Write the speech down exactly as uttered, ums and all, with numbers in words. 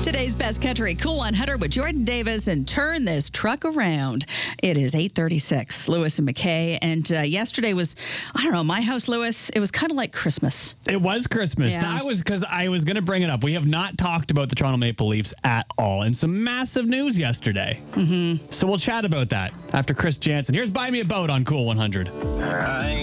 Today's Best Country Cool one hundred with Jordan Davis and Turn This Truck Around. It is eight thirty-six. Lewis and McKay. And uh, yesterday was, I don't know, my house, Lewis, it was kind of like Christmas. It was Christmas. Yeah. I was because I was going to bring it up. We have not talked about the Toronto Maple Leafs at all, and some massive news yesterday. Mm-hmm. So we'll chat about that after Chris Jansen. Here's Buy Me a Boat on Cool one hundred. All right.